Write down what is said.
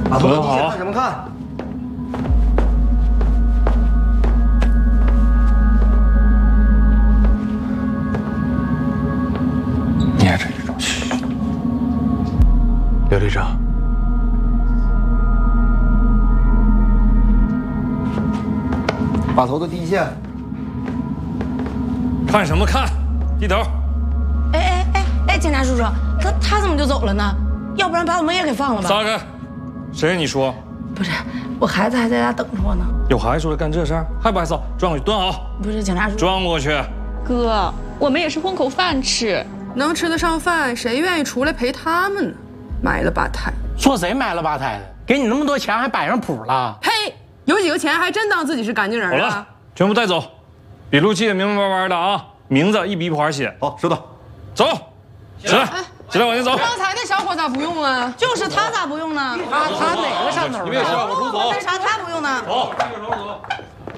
把头低下，看什么看？ 你也这种，嘘。刘队长， 把头都低下。 看什么看？低头。 哎，警察叔叔，他怎么就走了呢？要不然把我们也给放了吧？ 撒开！谁跟你说？ 不是，我孩子还在家等着我呢。 有孩子出来干这事儿，害不害臊？转过去，蹲好。 不是，警察叔叔。 转过去。 哥，我们也是混口饭吃， 能吃得上饭，谁愿意出来陪他们呢？买了把胎。 说谁买了吧胎的？给你那么多钱还摆上谱了？ 呸！有几个钱还真当自己是干净人好了，全部带走，笔录记得明明白白的啊，名字一笔一划写。 好，收到。 走，起来，起来，往前走。 刚才那小伙咋不用啊？ 就是他咋不用呢？ 他哪个上头？ 你别瞎往出走。 为啥他不用呢？ 走，这个手走。